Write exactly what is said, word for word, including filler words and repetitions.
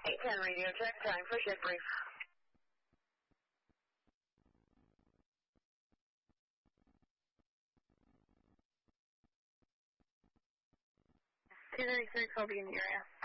eight ten radio check, time for shift brief. two thirty-six, I'll be in the area.